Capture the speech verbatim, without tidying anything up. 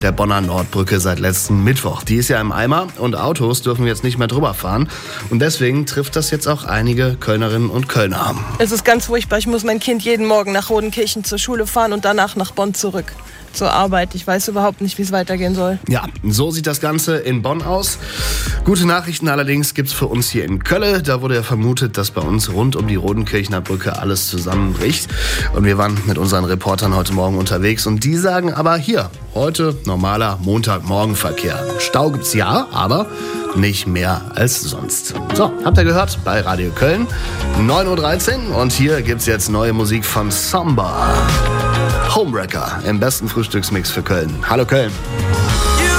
der Bonner Nordbrücke seit letzten Mittwoch. Die ist ja im Eimer und Autos dürfen jetzt nicht mehr drüber fahren. Und deswegen trifft das jetzt auch einige Kölnerinnen und Kölner. Es ist ganz furchtbar. Ich muss mein Kind jeden Morgen nach Rodenkirchen zur Schule fahren und danach nach Bonn zurück zur Arbeit. Ich weiß überhaupt nicht, wie es weitergehen soll. Ja, so sieht das Ganze in Bonn aus. Gute Nachrichten allerdings gibt's für uns hier in Köln. Da wurde ja vermutet, dass bei uns rund um die Rodenkirchener Brücke alles zusammenbricht. Und wir waren mit unseren Reportern heute Morgen unterwegs und die sagen aber hier, heute normaler Montagmorgenverkehr. Stau gibt's ja, aber nicht mehr als sonst. So, habt ihr gehört bei Radio Köln, neun Uhr dreizehn und hier gibt's jetzt neue Musik von Samba. Homewrecker im besten Frühstücksmix für Köln. Hallo Köln.